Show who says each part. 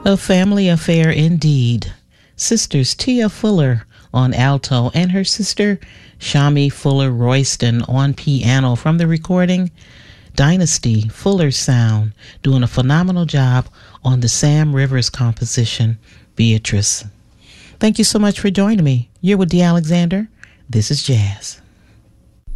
Speaker 1: A family affair indeed. Sisters Tia Fuller on alto and her sister Shami Fuller Royston on piano from the recording Dynasty Fuller Sound, doing a phenomenal job on the Sam Rivers composition Beatrice. Thank you so much for joining me. You're with Dee Alexander. This is Jazz.